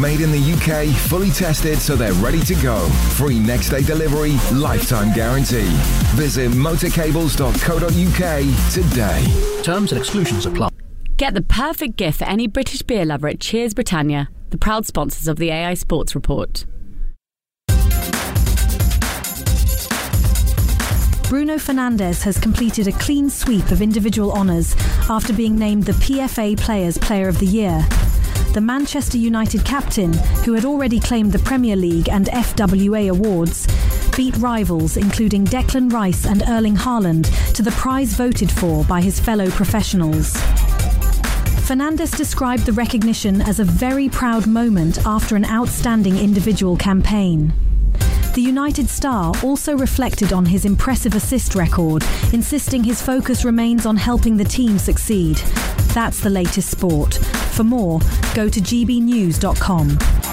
Made in the UK, fully tested so they're ready to go. Free next day delivery, lifetime guarantee. Visit motorcables.co.uk today. Terms and exclusions apply. Get the perfect gift for any British beer lover at Cheers Britannia, the proud sponsors of the AI Sports Report. Bruno Fernandes has completed a clean sweep of individual honours after being named the PFA Players Player of the Year. The Manchester United captain, who had already claimed the Premier League and FWA awards, beat rivals including Declan Rice and Erling Haaland to the prize voted for by his fellow professionals. Fernandes described the recognition as a very proud moment after an outstanding individual campaign. The United star also reflected on his impressive assist record, insisting his focus remains on helping the team succeed. That's the latest sport. For more, go to gbnews.com.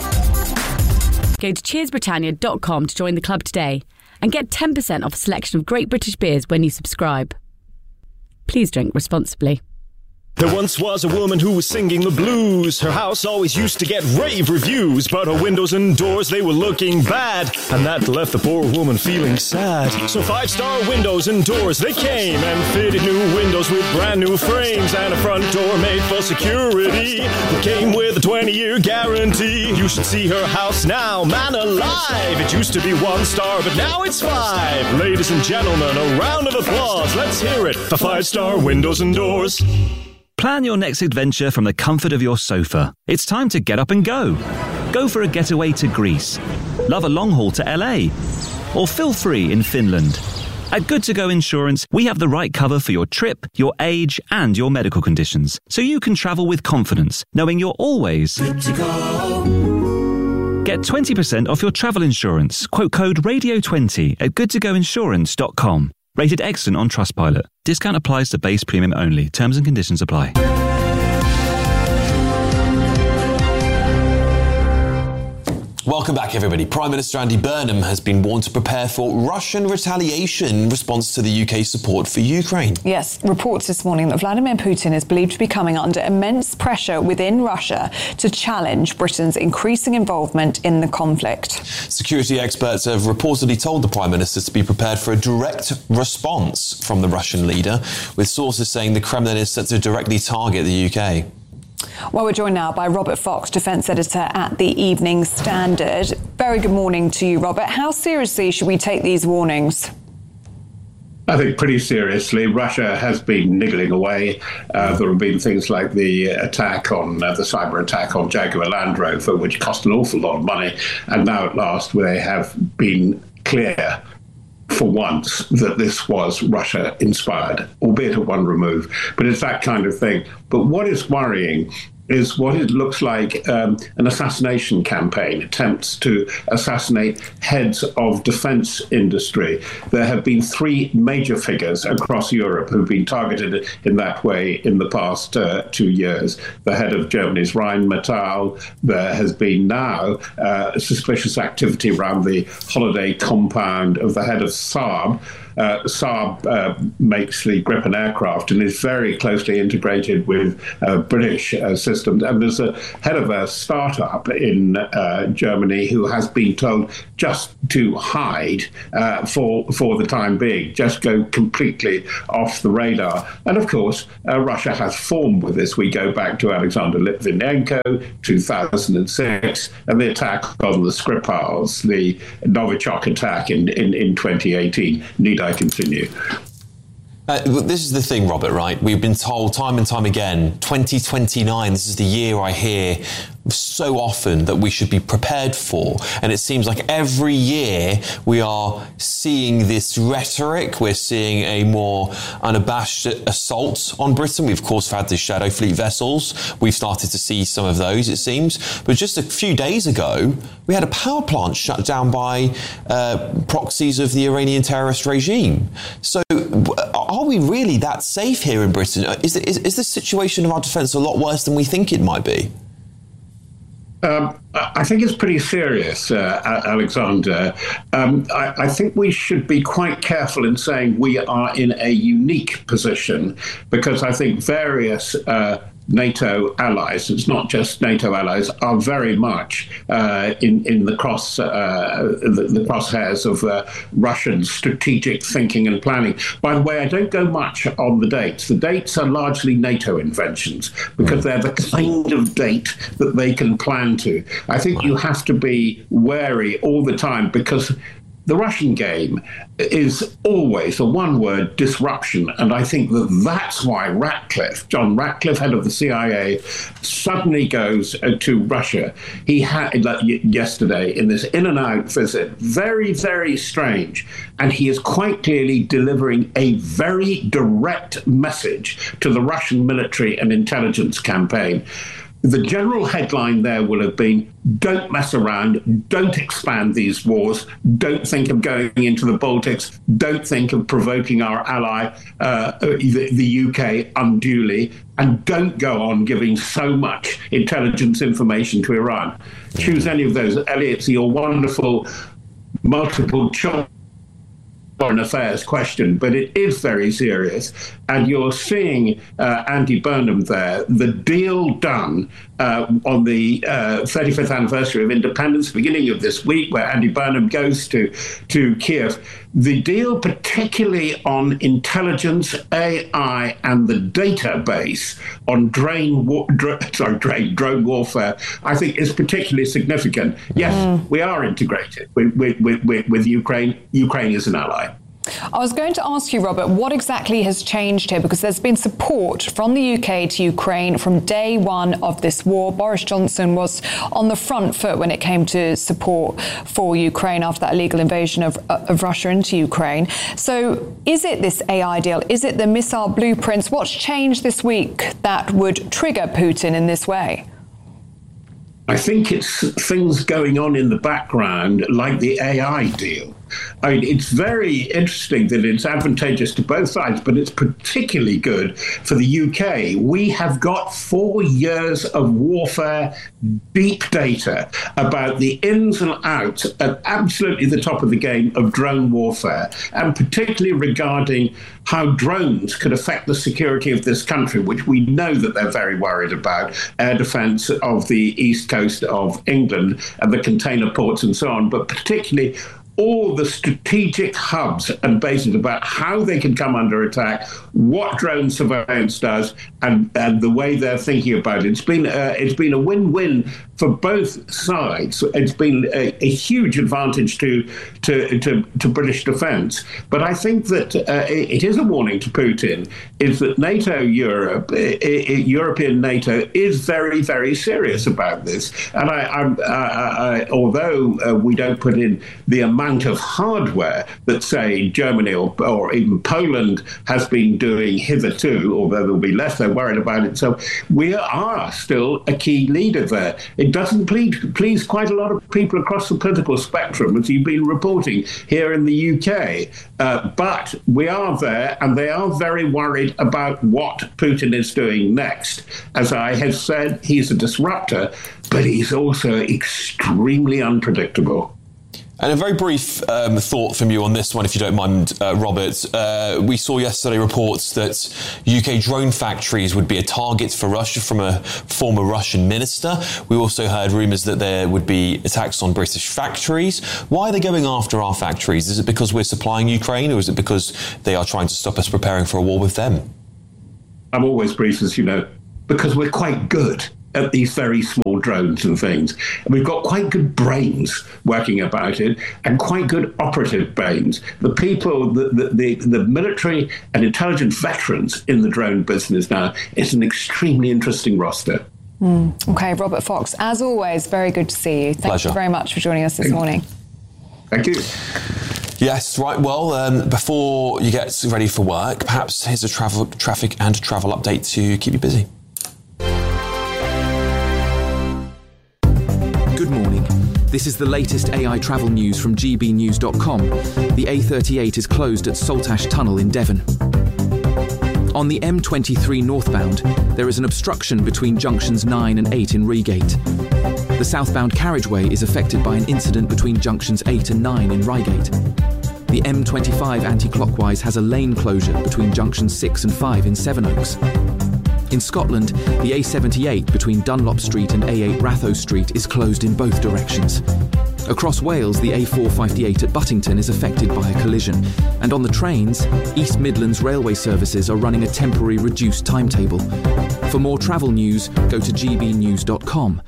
Go to cheersbritannia.com to join the club today and get 10% off a selection of great British beers when you subscribe. Please drink responsibly. There once was a woman who was singing the blues. Her house always used to get rave reviews, but her windows and doors, they were looking bad, and that left the poor woman feeling sad. So 5-star windows and doors, they came and fitted new windows with brand new frames and a front door made for security. It came with a 20-year guarantee. You should see her house now, man alive. It used to be 1 star, but now it's 5. Ladies and gentlemen, a round of applause. Let's hear it for 5-star windows and doors. Plan your next adventure from the comfort of your sofa. It's time to get up and go. Go for a getaway to Greece. Love a long haul to LA. Or feel free in Finland. At Good To Go Insurance, we have the right cover for your trip, your age, and your medical conditions, so you can travel with confidence, knowing you're always good to go. Get 20% off your travel insurance. Quote code RADIO20 at goodtogoinsurance.com. Rated excellent on Trustpilot. Discount applies to base premium only. Terms and conditions apply. Welcome back, everybody. Prime Minister Andy Burnham has been warned to prepare for Russian retaliation in response to the UK's support for Ukraine. Yes, reports this morning that Vladimir Putin is believed to be coming under immense pressure within Russia to challenge Britain's increasing involvement in the conflict. Security experts have reportedly told the Prime Minister to be prepared for a direct response from the Russian leader, with sources saying the Kremlin is set to directly target the UK. Well, we're joined now by Robert Fox, defence editor at the Evening Standard. Very good morning to you, Robert. How seriously should we take these warnings? I think pretty seriously. Russia has been niggling away. There have been things like the attack on the cyber attack on Jaguar Land Rover, which cost an awful lot of money. And now at last they have been clear for once that this was Russia-inspired, albeit at one remove. But it's that kind of thing. But what is worrying is what it looks like an assassination campaign, attempts to assassinate heads of defence industry. There have been 3 major figures across Europe who've been targeted in that way in the past 2 years. The head of Germany's Rheinmetall. There has been now suspicious activity around the holiday compound of the head of Saab. Saab makes the Gripen aircraft and is very closely integrated with British systems. And there's a head of a startup in Germany who has been told just to hide for the time being, just go completely off the radar. And of course, Russia has formed with this. We go back to Alexander Litvinenko, 2006, and the attack on the Skripals, the Novichok attack in 2018. Need I continue? This is the thing, Robert, right? We've been told time and time again, 2029, this is the year I hear so often that we should be prepared for. And it seems like every year we are seeing this rhetoric. We're seeing a more unabashed assault on Britain. We've, of course, had the Shadow Fleet vessels. We've started to see some of those, it seems. But just a few days ago, we had a power plant shut down by proxies of the Iranian terrorist regime. So are we really that safe here in Britain? Is the situation of our defence a lot worse than we think it might be? I think it's pretty serious, Alexander. I think we should be quite careful in saying we are in a unique position, because I think various NATO allies, it's not just NATO allies, are very much in the crosshairs of Russian strategic thinking and planning. By the way, I don't go much on the dates. The dates are largely NATO inventions because they're the kind of date that they can plan to. I think you have to be wary all the time because the Russian game is always a one-word disruption, and I think that's why John Ratcliffe, head of the CIA, suddenly goes to Russia. He had yesterday in this in-and-out visit, very, very strange, and he is quite clearly delivering a very direct message to the Russian military and intelligence campaign. The general headline there will have been, don't mess around, don't expand these wars, don't think of going into the Baltics, don't think of provoking our ally, the UK, unduly, and don't go on giving so much intelligence information to Iran. Choose any of those. Elliot, your wonderful multiple choice foreign affairs question, but it is very serious. And you're seeing Andy Burnham there, the deal done on the 35th anniversary of independence, beginning of this week, where Andy Burnham goes to Kiev. The deal, particularly on intelligence, AI, and the database on drone warfare, I think is particularly significant. Yes, we are integrated with Ukraine. Ukraine is an ally. I was going to ask you, Robert, what exactly has changed here? Because there's been support from the UK to Ukraine from day one of this war. Boris Johnson was on the front foot when it came to support for Ukraine after that illegal invasion of Russia into Ukraine. So is it this AI deal? Is it the missile blueprints? What's changed this week that would trigger Putin in this way? I think it's things going on in the background, like the AI deal. I mean, it's very interesting that it's advantageous to both sides, but it's particularly good for the UK. We have got 4 years of warfare, deep data about the ins and outs at absolutely the top of the game of drone warfare, and particularly regarding how drones could affect the security of this country, which we know that they're very worried about, air defence of the east coast of England and the container ports and so on, but particularly all the strategic hubs and bases about how they can come under attack, what drone surveillance does, and the way they're thinking about it. It's been a win-win for both sides. It's been a huge advantage to British defence. But I think that it is a warning to Putin, is that NATO Europe, European NATO, is very, very serious about this. And although we don't put in the amount of hardware that, say, Germany or even Poland has been doing hitherto, although there'll be less, they're worried about it. So we are still a key leader there. It doesn't please quite a lot of people across the political spectrum, as you've been reporting here in the UK. But we are there, and they are very worried about what Putin is doing next. As I have said, he's a disruptor, but he's also extremely unpredictable. And a very brief thought from you on this one, if you don't mind, Robert. We saw yesterday reports that UK drone factories would be a target for Russia from a former Russian minister. We also heard rumours that there would be attacks on British factories. Why are they going after our factories? Is it because we're supplying Ukraine, or is it because they are trying to stop us preparing for a war with them? I'm always brief, as you know, because we're quite good at these very small drones and things. And we've got quite good brains working about it, and quite good operative brains. The people, the military and intelligence veterans in the drone business now, it's an extremely interesting roster. Okay, Robert Fox, as always, very good to see you. Thank you very much for joining us this morning. Thank you. Yes, right. Well, before you get ready for work, perhaps here's a traffic and travel update to keep you busy. Good morning. This is the latest AI travel news from gbnews.com. The A38 is closed at Saltash Tunnel in Devon. On the M23 northbound, there is an obstruction between junctions 9 and 8 in Reigate. The southbound carriageway is affected by an incident between junctions 8 and 9 in Reigate. The M25 anti-clockwise has a lane closure between junctions 6 and 5 in Sevenoaks. In Scotland, the A78 between Dunlop Street and A8 Ratho Street is closed in both directions. Across Wales, the A458 at Buttington is affected by a collision. And on the trains, East Midlands railway services are running a temporary reduced timetable. For more travel news, go to gbnews.com.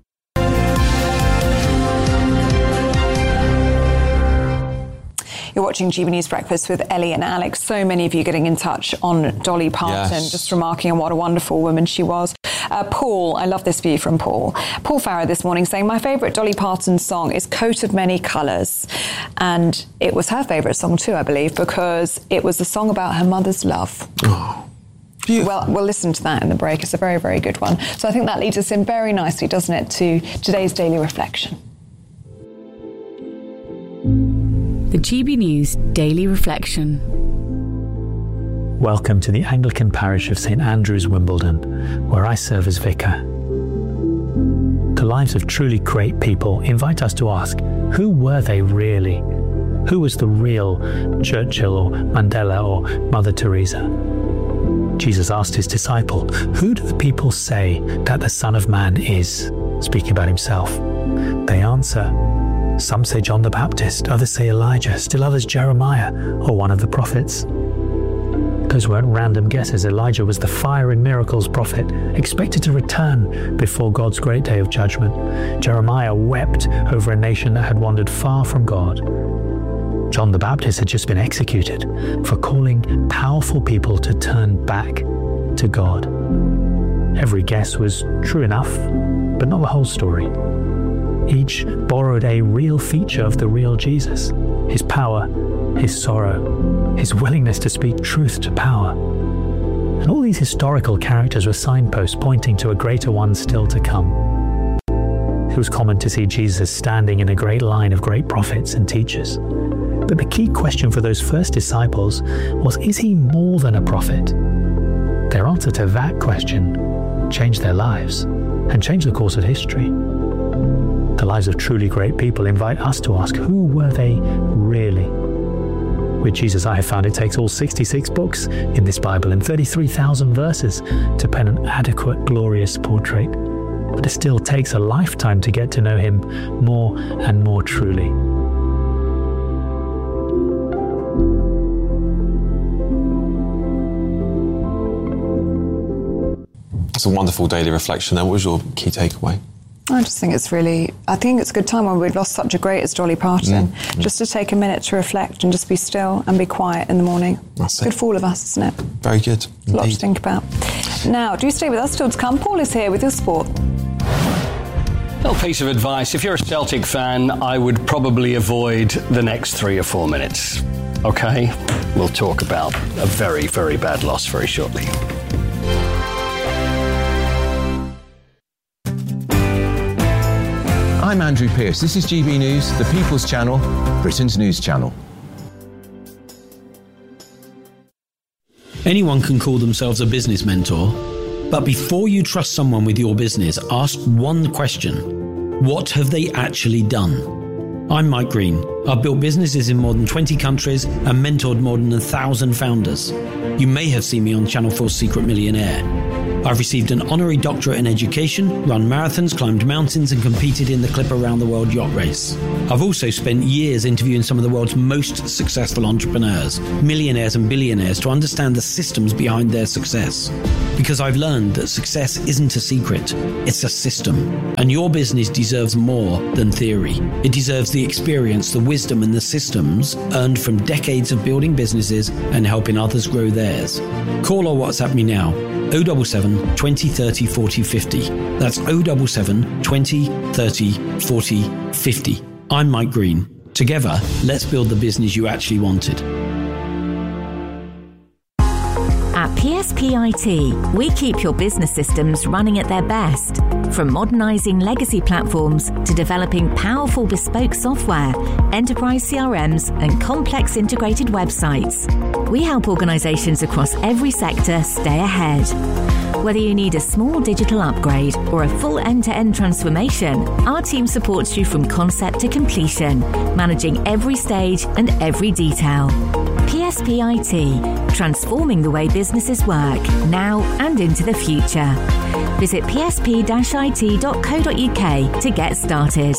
You're watching GB News Breakfast with Ellie and Alex. So many of you getting in touch on Dolly Parton, just remarking on what a wonderful woman she was. Paul, I love this view from Paul. Paul Farrow this morning saying, my favourite Dolly Parton song is Coat of Many Colours. And it was her favourite song too, I believe, because it was a song about her mother's love. Oh. Well, we'll listen to that in the break. It's a very, very good one. So I think that leads us in very nicely, doesn't it, to today's Daily Reflection. The GB News Daily Reflection. Welcome to the Anglican parish of St Andrew's, Wimbledon, where I serve as vicar. The lives of truly great people invite us to ask, who were they really? Who was the real Churchill or Mandela or Mother Teresa? Jesus asked his disciple, who do the people say that the Son of Man is? Speaking about himself. They answer, some say John the Baptist, others say Elijah, still others Jeremiah, or one of the prophets. Those weren't random guesses. Elijah was the fire and miracles prophet, expected to return before God's great day of judgment. Jeremiah wept over a nation that had wandered far from God. John the Baptist had just been executed for calling powerful people to turn back to God. Every guess was true enough, but not the whole story. Each borrowed a real feature of the real Jesus, his power, his sorrow, his willingness to speak truth to power. And all these historical characters were signposts pointing to a greater one still to come. It was common to see Jesus standing in a great line of great prophets and teachers. But the key question for those first disciples was, is he more than a prophet? Their answer to that question changed their lives and changed the course of history. The lives of truly great people invite us to ask, who were they really? With Jesus, I have found it takes all 66 books in this Bible and 33,000 verses to pen an adequate, glorious portrait. But it still takes a lifetime to get to know him more and more truly. It's a wonderful daily reflection there. What was your key takeaway? I just think it's a good time when we've lost such a great as Dolly Parton, just to take a minute to reflect and just be still and be quiet in the morning. That's good for all of us, isn't it? Very good. A lot to think about. Now, do stay with us still to come. Paul is here with your sport. Little piece of advice. If you're a Celtic fan, I would probably avoid the next 3 or 4 minutes. OK? We'll talk about a very, very bad loss very shortly. I'm Andrew Pearce. This is GB News, the People's Channel, Britain's news channel. Anyone can call themselves a business mentor, but before you trust someone with your business, ask one question. What have they actually done? I'm Mike Green. I've built businesses in more than 20 countries and mentored more than 1,000 founders. You may have seen me on Channel 4's Secret Millionaire. I've received an honorary doctorate in education, run marathons, climbed mountains and competed in the Clipper Round the World yacht race. I've also spent years interviewing some of the world's most successful entrepreneurs, millionaires and billionaires to understand the systems behind their success. Because I've learned that success isn't a secret, it's a system. And your business deserves more than theory. It deserves the experience, the wisdom and the systems earned from decades of building businesses and helping others grow theirs. Call or WhatsApp me now. 077 20 30 40 50. That's 077 20 30 40 50. I'm Mike Green. Together, let's build the business you actually wanted. At PSPIT, we keep your business systems running at their best. From modernising legacy platforms to developing powerful bespoke software, enterprise CRMs and complex integrated websites, we help organisations across every sector stay ahead. Whether you need a small digital upgrade or a full end-to-end transformation, our team supports you from concept to completion, managing every stage and every detail. PSP IT, transforming the way businesses work, now and into the future. Visit psp-it.co.uk to get started.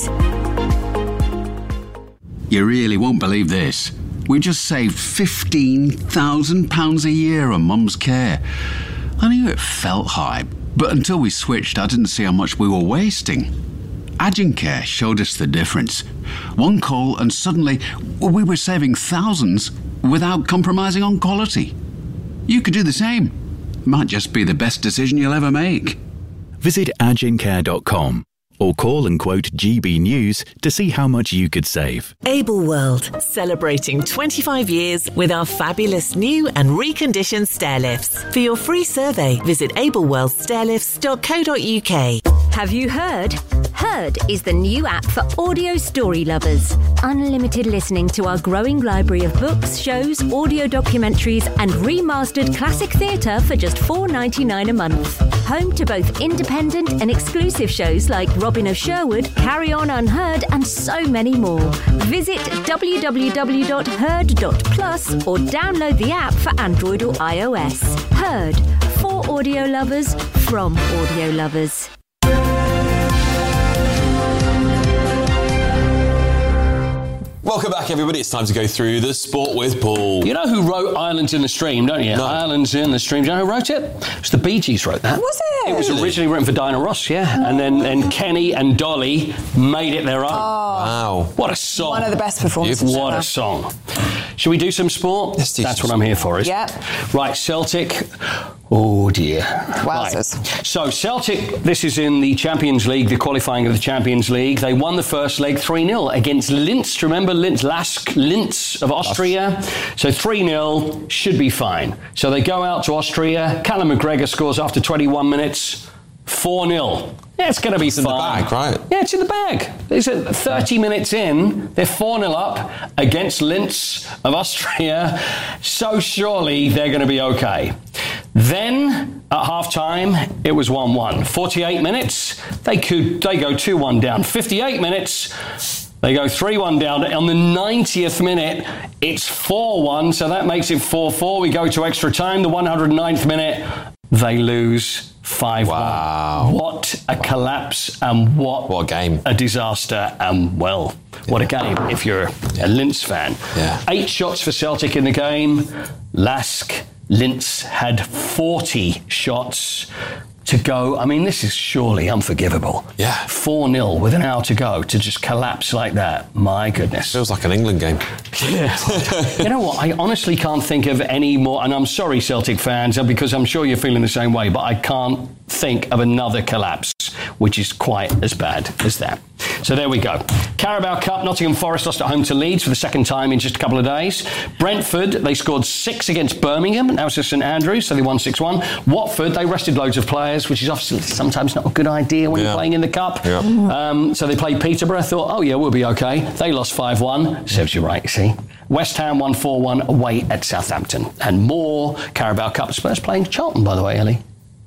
You really won't believe this. We just saved £15,000 a year on Mum's care. I knew it felt high, but until we switched, I didn't see how much we were wasting. Agencare showed us the difference. One call and suddenly we were saving thousands without compromising on quality. You could do the same. Might just be the best decision you'll ever make. Visit agencare.com or call and quote GB News to see how much you could save. Able World, celebrating 25 years with our fabulous new and reconditioned stair lifts. For your free survey, visit ableworldstairlifts.co.uk. Have you heard? Heard is the new app for audio story lovers. Unlimited listening to our growing library of books, shows, audio documentaries and remastered classic theatre for just $4.99 a month. Home to both independent and exclusive shows like Robin of Sherwood, Carry On Unheard and so many more. Visit www.heard.plus or download the app for Android or iOS. Heard, for audio lovers, from audio lovers. Welcome back, everybody. It's time to go through the sport with Paul. You know who wrote Islands in the Stream, don't you? No. Islands in the Stream. Do you know who wrote it? It was the Bee Gees wrote that. Was it? It was originally written for Diana Ross, yeah. Oh. And then Kenny and Dolly made it their own. Oh. Wow. What a song. One of the best performances. What a song. Should we do some sport? Let's do That's what I'm here for, is Yeah. Right, Celtic. Oh, dear. Wowzers. Right. So, Celtic, this is in the Champions League, the qualifying of the Champions League. They won the first leg 3-0 against Linz. Remember Linz? Linz of Austria. So 3-0 should be fine. So they go out to Austria. Callum McGregor scores after 21 minutes. 4-0. Yeah, it's going to be fine. It's in the bag, right? Yeah, it's in the bag. It's 30 minutes in. They're 4-0 up against Linz of Austria. So surely they're going to be okay. Then, at half-time, it was 1-1. 48 minutes, they go 2-1 down. 58 minutes, they go 3-1 down. On the 90th minute, it's 4-1, so that makes it 4-4. We go to extra time. The 109th minute, they lose 5-1. Wow. What a collapse and what a game. A disaster and, well, what a game if you're a Linz fan. Yeah. 8 shots for Celtic in the game. Lask, Linz had 40 shots to go. I mean, this is surely unforgivable. Yeah. 4-0 with an hour to go to just collapse like that. My goodness. Feels like an England game. Yeah. You know what? I honestly can't think of any more, and I'm sorry, Celtic fans, because I'm sure you're feeling the same way, but I can't think of another collapse which is quite as bad as that. So there we go. Carabao Cup, Nottingham Forest lost at home to Leeds for the second time in just a couple of days. Brentford, they scored 6 against Birmingham. Now it's St Andrews, so they won 6-1. Watford, they rested loads of players, which is obviously sometimes not a good idea when you're playing in the Cup. Yeah. So they played Peterborough, thought, oh yeah, we'll be okay. They lost 5-1. Serves you right, you see. West Ham won 4-1 away at Southampton. And more Carabao Cup. Spurs playing Charlton, by the way, Ellie.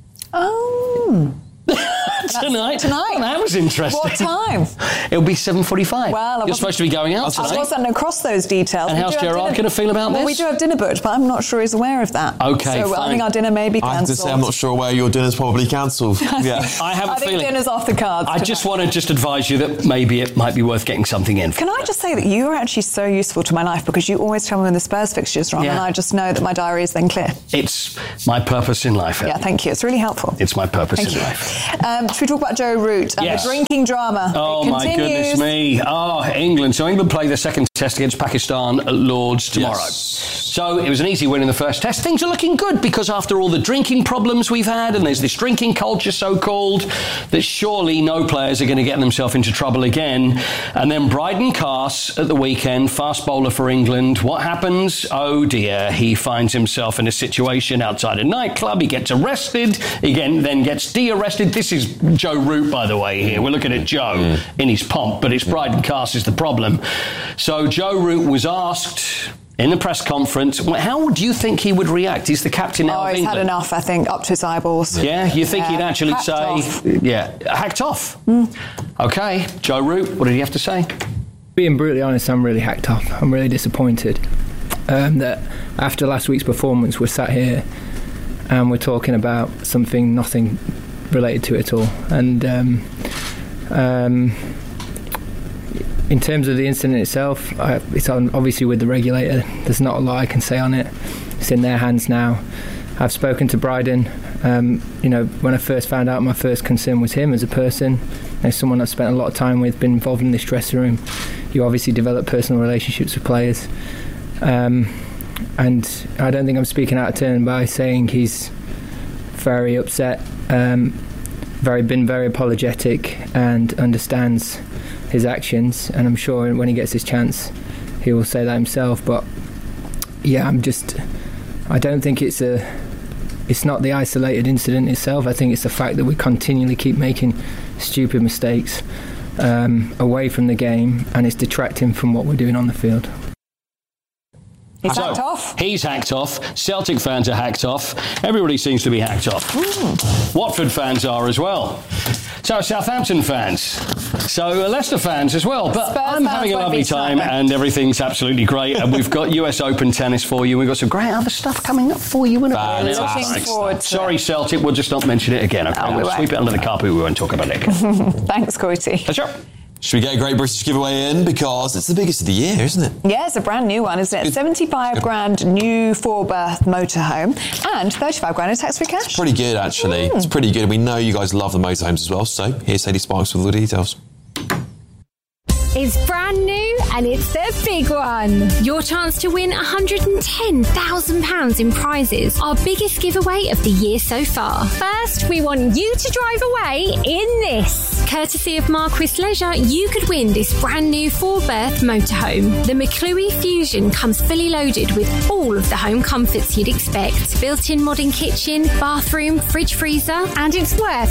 Oh. Tonight? Well, that was interesting. What time? It'll be 7:45. Well, you're supposed to be going out tonight. I wasn't across those details. And how's Gerard going to feel about this? We do have dinner booked, but I'm not sure he's aware of that. Okay, so fine. I think our dinner may be cancelled. I have to say, I'm not sure where your dinner's probably cancelled. Yeah. I think dinner's off the cards. I just want to advise you that maybe it might be worth getting something in. Can I just say that you are actually so useful to my life because you always tell me when the Spurs fixture is wrong, and I just know that my diary is then clear. It's my purpose in life. Yeah, thank you. It's really helpful. It's my purpose in life. Should we talk about Joe Root and the drinking drama? Oh, my goodness me. Oh, England. So England play their second test against Pakistan at Lord's tomorrow. Yes. So it was an easy win in the first test. Things are looking good because after all the drinking problems we've had, and there's this drinking culture so-called, that surely no players are going to get themselves into trouble again. And then Bryden Carse at the weekend, fast bowler for England. What happens? Oh dear, he finds himself in a situation outside a nightclub. He gets arrested. He then gets de-arrested. This is Joe Root, by the way, here. We're looking at Joe in his pomp, but it's Bryden Carse is the problem. So Joe Root was asked in the press conference, how would you think he would react? He's the captain now of England. He's had enough, I think, up to his eyeballs. Yeah, you think he'd actually hacked say... off. Yeah, hacked off. OK, Joe Root, what did he have to say? Being brutally honest, I'm really hacked off. I'm really disappointed. that after last week's performance, we're sat here and we're talking about nothing related to it at all. And in terms of the incident itself, it's obviously with the regulator. There's not a lot I can say on it. It's in their hands now. I've spoken to Bryden. When I first found out, my first concern was him as a person. As someone I've spent a lot of time with, been involved in this dressing room. You obviously develop personal relationships with players. And I don't think I'm speaking out of turn by saying he's very upset, been very apologetic and understands his actions, and I'm sure when he gets his chance he will say that himself. But yeah, I don't think it's not the isolated incident itself. I think it's the fact that we continually keep making stupid mistakes away from the game, and it's detracting from what we're doing on the field. He's hacked off. He's hacked off. Celtic fans are hacked off. Everybody seems to be hacked off. Watford fans are as well. So Southampton fans. So Leicester fans as well. But I'm having a lovely time and everything's absolutely great. And we've got US Open tennis for you. We've got some great other stuff coming up for you. Looking forward to Sorry, Celtic. We'll just not mention it again. Okay, we'll sweep it under the carpet. We won't talk about it again. Thanks, Coity. That's right. Should we get a Great British giveaway in? Because it's the biggest of the year, isn't it? Yeah, it's a brand new one, isn't it? 75 grand new 4-berth motorhome and 35 grand in tax-free cash. It's pretty good, actually. It's pretty good. We know you guys love the motorhomes as well, so here's Sadie Sparks with all the details. It's brand new and it's the big one. Your chance to win £110,000 in prizes. Our biggest giveaway of the year so far. First, we want you to drive away in this. Courtesy of Marquis Leisure, you could win this brand new 4-berth motorhome. The McClue Fusion comes fully loaded with all of the home comforts you'd expect. Built-in modern kitchen, bathroom, fridge freezer, and it's worth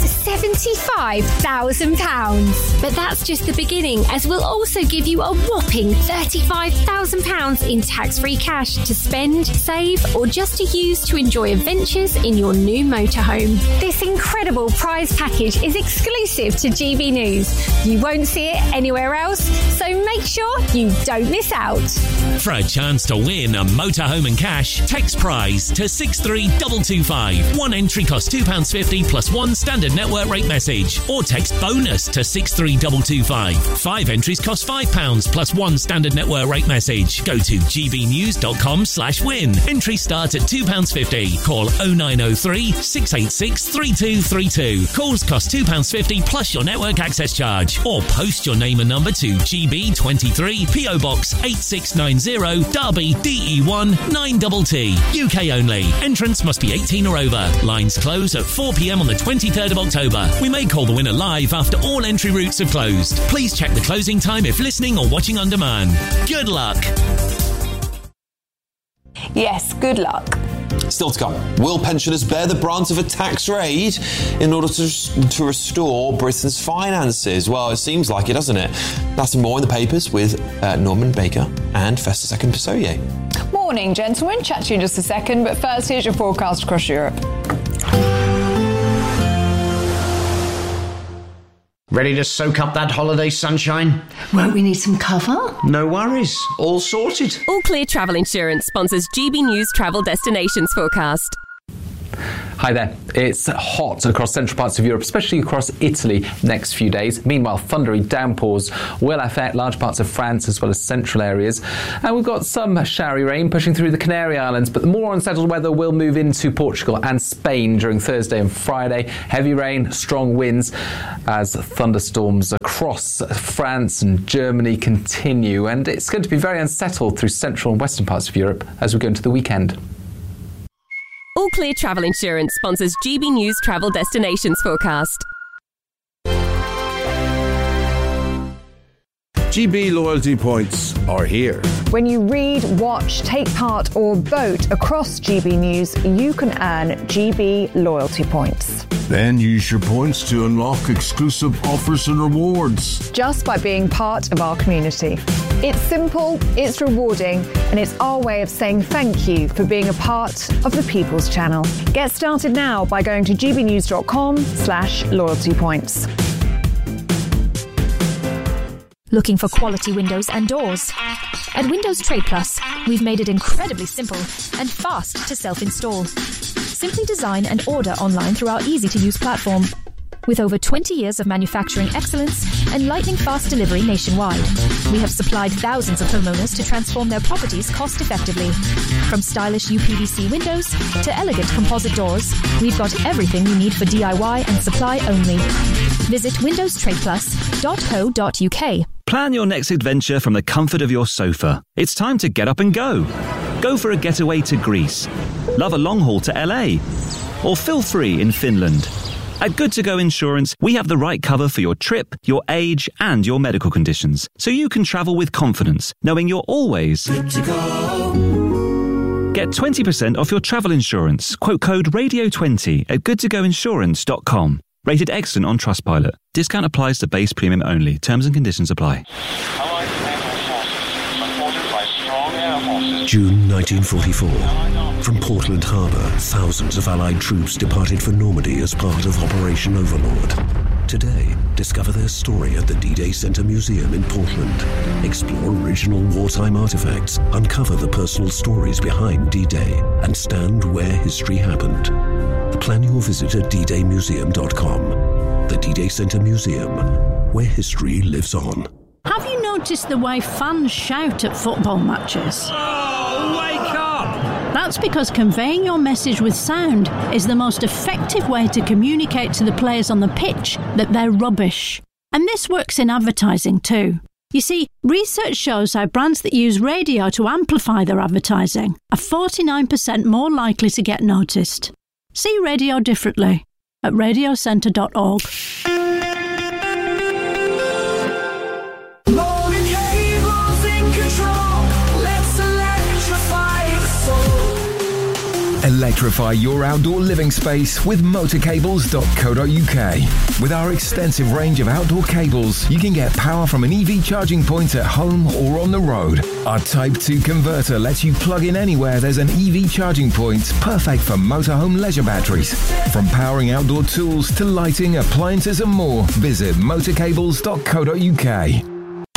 £75,000. But that's just the beginning, as we'll also give you a whopping £35,000 in tax-free cash to spend, save, or just to use to enjoy adventures in your new motorhome. This incredible prize package is exclusive to GB News. You won't see it anywhere else, so make sure you don't miss out. For a chance to win a motorhome and cash, text prize to 63225. One entry costs £2.50 plus one standard network rate message, or text bonus to 63225. 5 entries cost £5 plus one standard network rate message. Go to gbnews.com/win. Entry starts at £2.50. Call 0903 686 3232. Calls cost £2.50 plus your network access charge. Or post your name and number to GB23 PO Box 8690 Derby DE1 9TT. UK only. Entrance must be 18 or over. Lines close at 4 p.m. on the 23rd of October. We may call the winner live after all entry routes have closed. Please check the closing time if listening or watching on demand. Good luck. Yes, good luck. Still to come, will pensioners bear the brunt of a tax raid in order to restore Britain's finances? Well, it seems like it, doesn't it? That's and more in the papers with Norman Baker and Festus Ekin-Pisoye. Morning, gentlemen. Chat to you in just a second, but first, here's your forecast across Europe. Ready to soak up that holiday sunshine? Won't we need some cover? No worries. All sorted. All Clear Travel Insurance sponsors GB News Travel Destinations Forecast. Hi there. It's hot across central parts of Europe, especially across Italy next few days. Meanwhile, thundery downpours will affect large parts of France as well as central areas. And we've got some showery rain pushing through the Canary Islands, but the more unsettled weather will move into Portugal and Spain during Thursday and Friday. Heavy rain, strong winds as thunderstorms across France and Germany continue. And it's going to be very unsettled through central and western parts of Europe as we go into the weekend. All Clear Travel Insurance sponsors GB News Travel Destinations Forecast. GB loyalty points are here. When you read, watch, take part or vote across GB News, you can earn GB loyalty points. Then use your points to unlock exclusive offers and rewards. Just by being part of our community. It's simple, it's rewarding, and it's our way of saying thank you for being a part of the People's Channel. Get started now by going to gbnews.com/loyalty points. Looking for quality windows and doors? At Windows Trade Plus, we've made it incredibly simple and fast to self-install. Simply design and order online through our easy-to-use platform. With over 20 years of manufacturing excellence and lightning-fast delivery nationwide, we have supplied thousands of homeowners to transform their properties cost-effectively. From stylish UPVC windows to elegant composite doors, we've got everything you need for DIY and supply only. Visit windowstradeplus.co.uk. Plan your next adventure from the comfort of your sofa. It's time to get up and go. Go for a getaway to Greece. Love a long haul to LA. Or feel free in Finland. At Good To Go Insurance, we have the right cover for your trip, your age, and your medical conditions, so you can travel with confidence, knowing you're always good to go. Get 20% off your travel insurance. Quote code RADIO20 at goodtogoinsurance.com. Rated excellent on Trustpilot. Discount applies to base premium only. Terms and conditions apply. June 1944. From Portland Harbour, thousands of Allied troops departed for Normandy as part of Operation Overlord. Today, discover their story at the D-Day Center Museum in Portland. Explore original wartime artifacts, uncover the personal stories behind D-Day, and stand where history happened. Plan your visit at ddaymuseum.com. The D-Day Center Museum, where history lives on. Have you noticed the way fans shout at football matches? Oh, wake up! That's because conveying your message with sound is the most effective way to communicate to the players on the pitch that they're rubbish. And this works in advertising too. You see, research shows how brands that use radio to amplify their advertising are 49% more likely to get noticed. See radio differently at radiocentre.org. Electrify your outdoor living space with motorcables.co.uk. With our extensive range of outdoor cables, you can get power from an EV charging point at home or on the road. Our Type 2 converter lets you plug in anywhere there's an EV charging point, perfect for motorhome leisure batteries. From powering outdoor tools to lighting, appliances and more, visit motorcables.co.uk.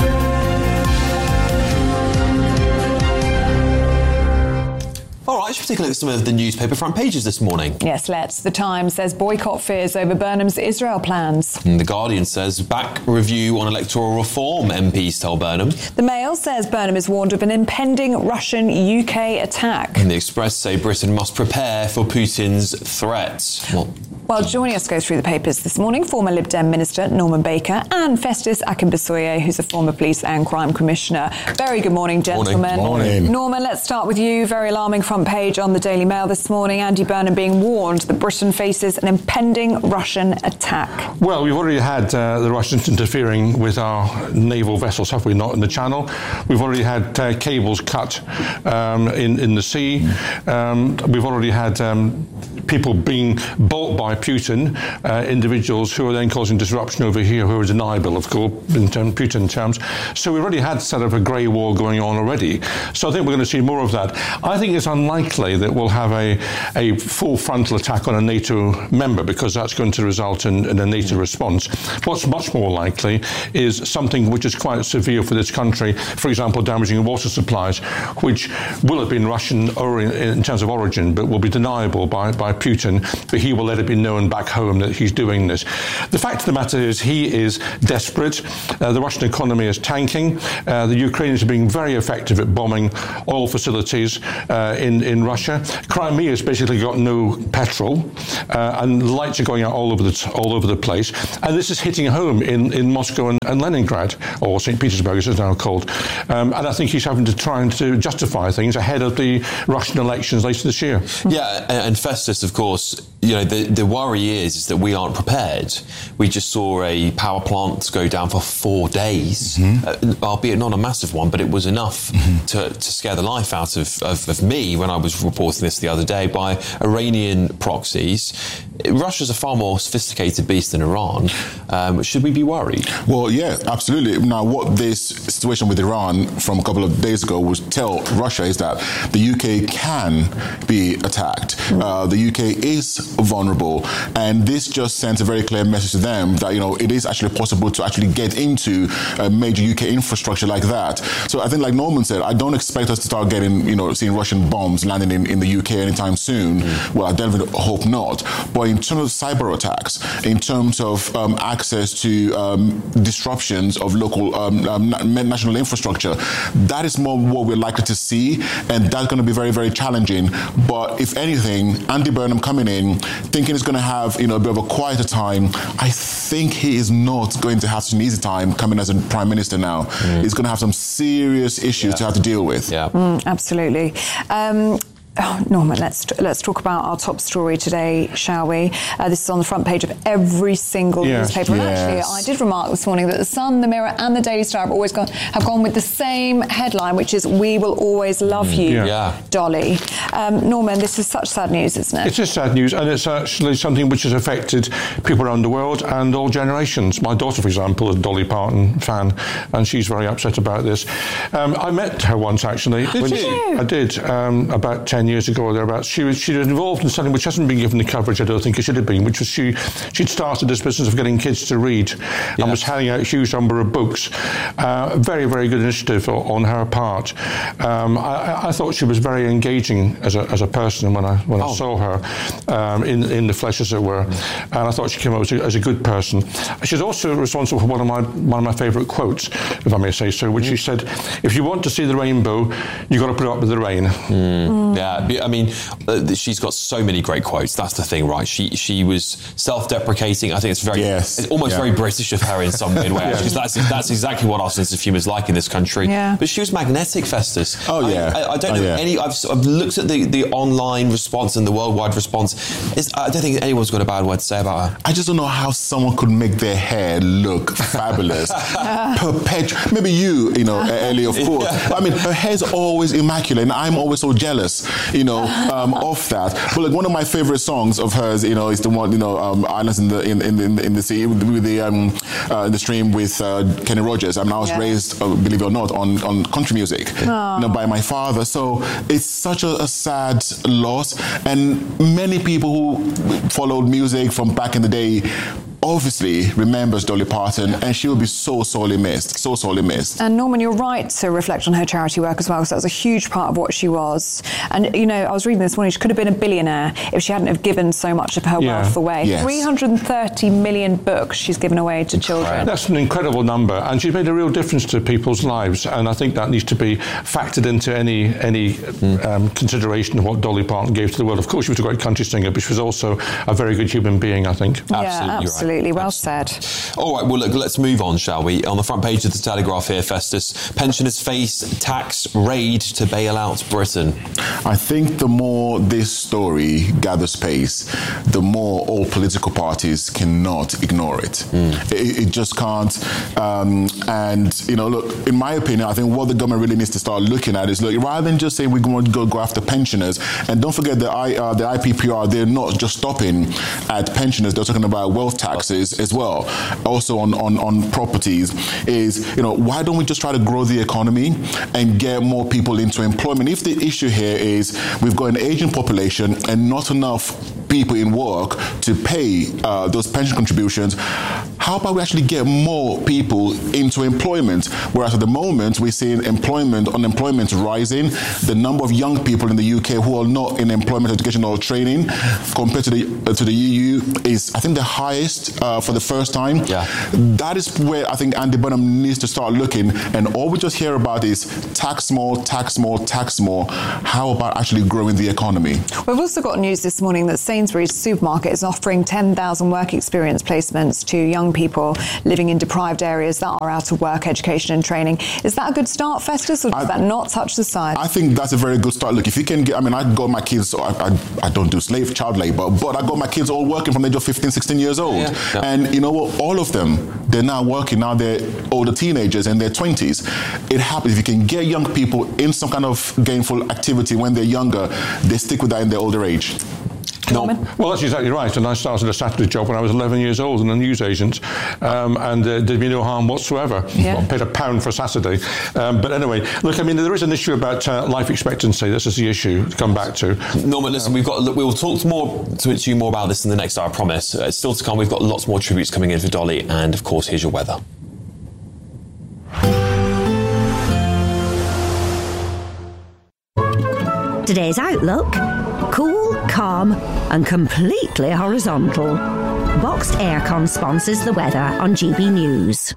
All right, should we take a look at some of the newspaper front pages this morning? Yes, let's. The Times says boycott fears over Burnham's Israel plans. And the Guardian says back review on electoral reform, MPs tell Burnham. The Mail says Burnham is warned of an impending Russian-UK attack. And the Express say Britain must prepare for Putin's threats. Well, joining us to go through the papers this morning, former Lib Dem Minister Norman Baker and Festus Akinbisoye, who's a former Police and Crime Commissioner. Very good morning, gentlemen. Morning. Norman, let's start with you. Very alarming front page on the Daily Mail this morning. Andy Burnham being warned that Britain faces an impending Russian attack. Well, we've already had the Russians interfering with our naval vessels, have we not, in the Channel? We've already had cables cut in the sea. We've already had people being bought by Putin, individuals who are then causing disruption over here, who are deniable, of course, in Putin terms. So we've already had sort of a grey war going on already. So I think we're going to see more of that. I think it's unlikely that we'll have a full frontal attack on a NATO member, because that's going to result in a NATO response. What's much more likely is something which is quite severe for this country, for example, damaging water supplies, which will have been Russian in terms of origin, but will be deniable by Putin, but he will let it be known back home that he's doing this. The fact of the matter is he is desperate. The Russian economy is tanking. The Ukrainians are being very effective at bombing oil facilities in Russia. Crimea has basically got no petrol, and lights are going out all over the place. And this is hitting home in Moscow and Leningrad, or St. Petersburg as it's now called. And I think he's having to try to justify things ahead of the Russian elections later this year. Yeah, and Festus, of course, you know, the worry is that we aren't prepared. We just saw a power plant go down for 4 days, albeit not a massive one, but it was enough to scare the life out of me when I was reporting this the other day by Iranian proxies. Russia's a far more sophisticated beast than Iran. Should we be worried? Well, yeah, absolutely. Now, what this situation with Iran from a couple of days ago would tell Russia is that the UK can be attacked. The UK is vulnerable, and this just sends a very clear message to them that, it is actually possible to actually get into a major UK infrastructure like that. So I think, like Norman said, I don't expect us to start getting, seeing Russian bombs landing in the UK anytime soon. Well, I definitely hope not. But in terms of cyber attacks, in terms of access to disruptions of local national infrastructure, that is more what we're likely to see, and that's going to be very, very challenging. But if anything, Andy Burnham coming in, thinking he's going to have a bit of a quieter time, I think he is not going to have such an easy time coming as a Prime Minister now. He's going to have some serious issues to have to deal with. Absolutely. Norman, let's talk about our top story today, shall we? This is on the front page of every single newspaper. And actually, I did remark this morning that the Sun, the Mirror, and the Daily Star have gone with the same headline, which is "We will always love you, Dolly." Norman, this is such sad news, isn't it? It is sad news, and it's actually something which has affected people around the world and all generations. My daughter, for example, is a Dolly Parton fan, and she's very upset about this. I met her once, actually. Did you? I did, about 10 years ago or thereabouts. She was involved in something which hasn't been given the coverage I don't think it should have been, which was she'd started this business of getting kids to read and was handing out a huge number of books. Very, very good initiative on her part. I thought she was very engaging as a person when I saw her in the flesh, as it were, and I thought she came out as a good person. She's also responsible for one of my favourite quotes, if I may say so, which she said, "If you want to see the rainbow, you've got to put up with the rain." I mean, she's got so many great quotes. That's the thing, right? She was self-deprecating. I think it's almost very British of her in some weird way, because that's exactly what our sense of humour is like in this country. Yeah. But she was magnetic, Festus. I don't know any. I've looked at the online response and the worldwide response. I don't think anyone's got a bad word to say about her. I just don't know how someone could make their hair look fabulous. Maybe you Ellie, of course. I mean, her hair's always immaculate, and I'm always so jealous, of that. But like, one of my favorite songs of hers, is the one, Islands in the Sea, with the stream with Kenny Rogers. I mean, I was raised, believe it or not, on country music, by my father. So it's such a sad loss, and many people who followed music from back in the day obviously remembers Dolly Parton, and she will be so sorely missed. And Norman, you're right to reflect on her charity work as well, because that was a huge part of what she was. And I was reading this morning, she could have been a billionaire if she hadn't have given so much of her wealth away. 330 million books she's given away to children. That's an incredible number, and she's made a real difference to people's lives, and I think that needs to be factored into any consideration of what Dolly Parton gave to the world. Of course, she was a great country singer, but she was also a very good human being, I think. Absolutely. Well said. All right, well, look, let's move on, shall we? On the front page of the Telegraph here, Festus, pensioners face tax raid to bail out Britain. I think the more this story gathers pace, the more all political parties cannot ignore it. It just can't. Look, in my opinion, I think what the government really needs to start looking at is, look, rather than just saying we're going to go after pensioners, and don't forget the IPPR, they're not just stopping at pensioners, they're talking about wealth taxes as well, also on properties, is, why don't we just try to grow the economy and get more people into employment? If the issue here is we've got an aging population and not enough people in work to pay those pension contributions, how about we actually get more people into employment? Whereas at the moment, we're seeing unemployment rising. The number of young people in the UK who are not in employment, education, or training compared to the EU is, I think, the highest for the first time. That is where I think Andy Burnham needs to start looking, and all we just hear about is tax more. How about actually growing the economy? We've also got news this morning that Sainsbury's supermarket is offering 10,000 work experience placements to young people living in deprived areas that are out of work, education and training. Is that a good start, Festus, or does that not touch the side? I think that's a very good start. Look, if you can get, I got my kids, so I don't do child labor, but I got my kids all working from the age of 15, 16 years old. And you know what? All of them, they're now working. Now they're older teenagers in their 20s. It happens. If you can get young people in some kind of gainful activity when they're younger, they stick with that in their older age. Norman? Well, that's exactly right. And I started a Saturday job when I was 11 years old and a newsagent, and did me no harm whatsoever. Yeah. Well, paid £1 for a Saturday. But anyway, look, I mean, there is an issue about life expectancy. This is the issue to come back to. Norman, listen, we'll talk to you more about this in the next hour, I promise. Still to come, we've got lots more tributes coming in for Dolly, and of course, here's your weather. Today's outlook: cool, calm and completely horizontal. Boxed Aircon sponsors the weather on GB News.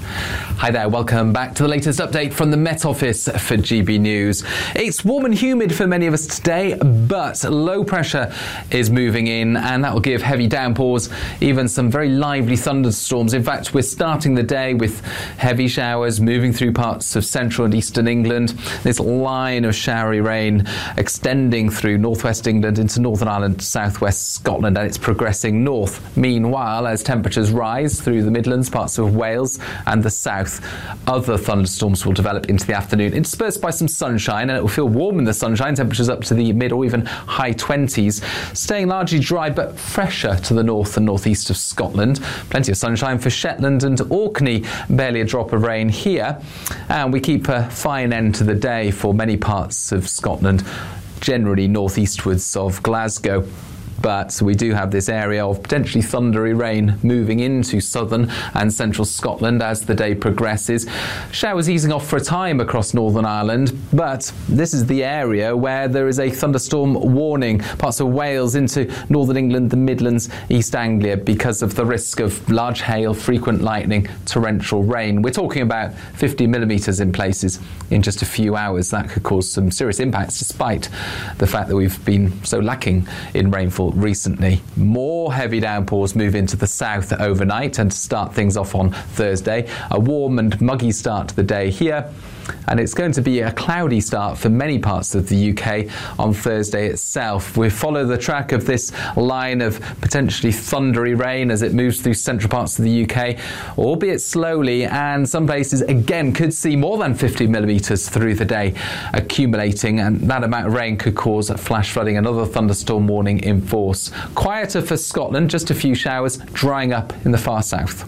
Hi there, welcome back to the latest update from the Met Office for GB News. It's warm and humid for many of us today, but low pressure is moving in, and that will give heavy downpours, even some very lively thunderstorms. In fact, we're starting the day with heavy showers moving through parts of central and eastern England. This line of showery rain extending through northwest England into Northern Ireland, southwest Scotland, and it's progressing north. Meanwhile, as temperatures rise through the Midlands, parts of Wales and the south, other thunderstorms will develop into the afternoon, interspersed by some sunshine, and it will feel warm in the sunshine, temperatures up to the mid or even high 20s, staying largely dry but fresher to the north and northeast of Scotland. Plenty of sunshine for Shetland and Orkney, barely a drop of rain here, and we keep a fine end to the day for many parts of Scotland, generally northeastwards of Glasgow. But we do have this area of potentially thundery rain moving into southern and central Scotland as the day progresses. Showers easing off for a time across Northern Ireland, but this is the area where there is a thunderstorm warning. Parts of Wales into northern England, the Midlands, East Anglia, because of the risk of large hail, frequent lightning, torrential rain. We're talking about 50 millimetres in places in just a few hours. That could cause some serious impacts, despite the fact that we've been so lacking in rainfall recently. More heavy downpours move into the south overnight, and to start things off on Thursday, a warm and muggy start to the day here, and it's going to be a cloudy start for many parts of the UK on Thursday itself. We follow the track of this line of potentially thundery rain as it moves through central parts of the UK, albeit slowly, and some places again could see more than 50 millimetres through the day accumulating, and that amount of rain could cause flash flooding. Another thunderstorm warning in force. Quieter for Scotland, just a few showers drying up in the far south.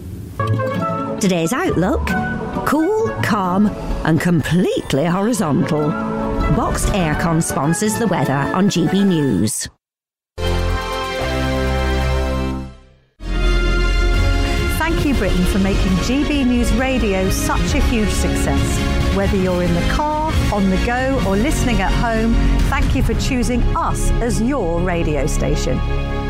Today's outlook: cool, calm and completely horizontal. Boxed Aircon sponsors the weather on GB News. Thank you, Britain, for making GB News Radio such a huge success. Whether you're in the car, on the go or listening at home, thank you for choosing us as your radio station.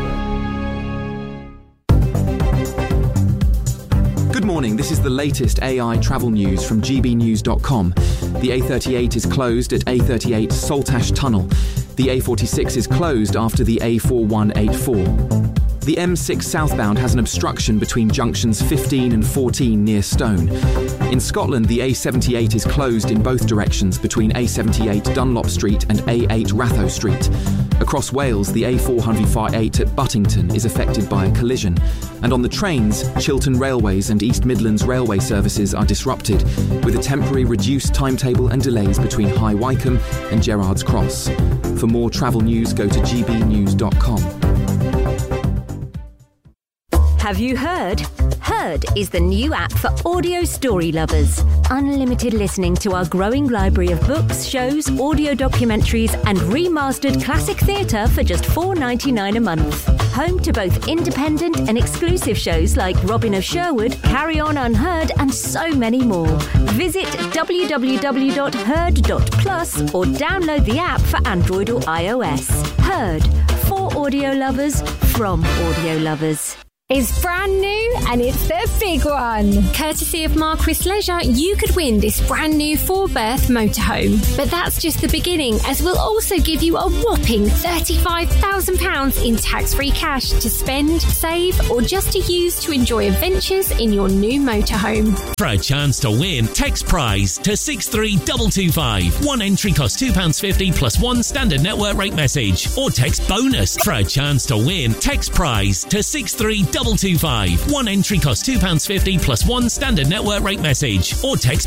Good morning, this is the latest AI travel news from gbnews.com. The A38 is closed at A38 Saltash Tunnel. The A46 is closed after the A4184. The M6 southbound has an obstruction between junctions 15 and 14 near Stone. In Scotland, the A78 is closed in both directions between A78 Dunlop Street and A8 Ratho Street. Across Wales, the A408 at Buttington is affected by a collision. And on the trains, Chiltern Railways and East Midlands Railway services are disrupted, with a temporary reduced timetable and delays between High Wycombe and Gerrards Cross. For more travel news, go to gbnews.com. Have you heard? Heard is the new app for audio story lovers. Unlimited listening to our growing library of books, shows, audio documentaries and remastered classic theatre for just $4.99 a month. Home to both independent and exclusive shows like Robin of Sherwood, Carry On Unheard and so many more. Visit www.heard.plus or download the app for Android or iOS. Heard, for audio lovers, from audio lovers. It's brand new and it's the big one. Courtesy of Marquis Leisure, you could win this brand new 4-berth motorhome. But that's just the beginning, as we'll also give you a whopping £35,000 in tax-free cash to spend, save or just to use to enjoy adventures in your new motorhome. For a chance to win, text prize to 63225. One entry costs £2.50 plus one standard network rate message. Or text bonus. For a chance to win, text prize to 63225. One entry costs £2.50 plus one standard network rate message. Or text